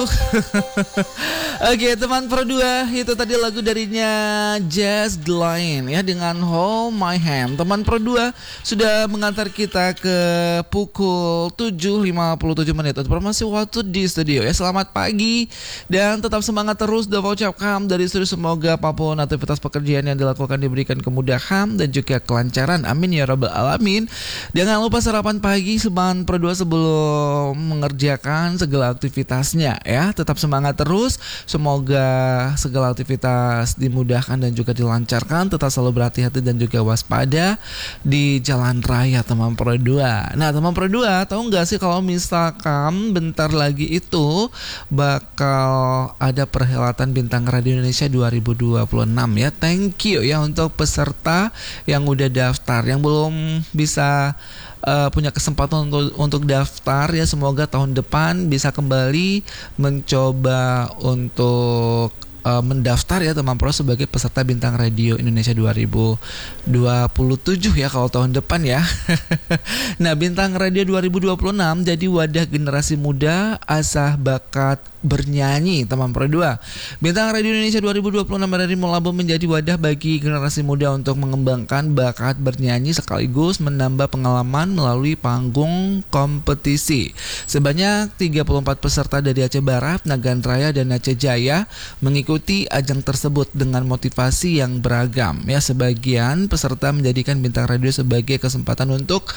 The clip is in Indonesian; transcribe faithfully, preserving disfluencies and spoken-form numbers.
wabarakatuh. Oke teman Pro dua, itu tadi lagu darinya Jazz Glynn ya dengan Hold My Hand. Teman Pro dua sudah mengantar kita ke pukul tujuh lima puluh tujuh menit informasi waktu di studio ya. Selamat pagi dan tetap semangat terus. Dan ucapkan dari studio semoga apapun aktivitas pekerjaan yang dilakukan diberikan kemudahan dan juga kelancaran. Amin ya rabbal alamin. Jangan lupa sarapan pagi teman Pro dua sebelum mengerjakan segala aktivitasnya ya. Tetap semangat terus. Semoga segala aktivitas dimudahkan dan juga dilancarkan. Tetap selalu berhati-hati dan juga waspada di jalan raya teman Pro dua. Nah teman Pro dua, tahu nggak sih kalau misalkan bentar lagi itu bakal ada perhelatan Bintang Radio Indonesia dua ribu dua puluh enam ya. Thank you ya untuk peserta yang udah daftar. Yang belum bisa Uh, punya kesempatan untuk untuk daftar ya, semoga tahun depan bisa kembali mencoba untuk uh, mendaftar ya teman Pro sebagai peserta Bintang Radio Indonesia dua ribu dua puluh tujuh ya kalau tahun depan ya. Nah Bintang Radio dua ribu dua puluh enam jadi wadah generasi muda asah bakat bernyanyi teman Pro dua. Bintang Radio Indonesia dua ribu dua puluh enam dari Mulabom menjadi wadah bagi generasi muda untuk mengembangkan bakat bernyanyi sekaligus menambah pengalaman melalui panggung kompetisi. Sebanyak tiga puluh empat peserta dari Aceh Barat, Nagan Raya dan Aceh Jaya mengikuti ajang tersebut dengan motivasi yang beragam. Ya, sebagian peserta menjadikan Bintang Radio sebagai kesempatan untuk